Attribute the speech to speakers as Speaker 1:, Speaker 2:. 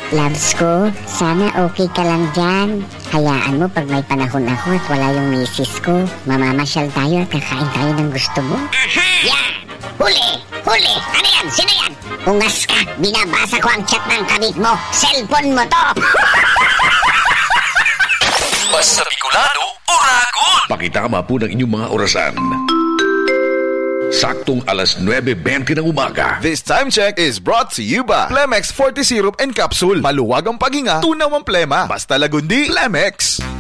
Speaker 1: Loves ko, sana okay ka lang dyan. Hayaan mo pag may panahon ako at wala yung misis ko. Mamamasyal tayo at kakain tayo ng gusto mo.
Speaker 2: Aha! Yan! Huli! Huli! Ano yan? Sino yan? Ungas ka! Binabasa ko ang chat ng kabit mo! Cellphone mo to!
Speaker 3: Basta Bicolano, Oragon!
Speaker 4: Pakitama po ng inyong mga orasan. Saktong alas 9:20 ng umaga.
Speaker 5: This time check is brought to you by Plemex 40 Syrup and Capsule. Maluwag ang paghinga, tunaw ang plema. Basta lagundi, Plemex.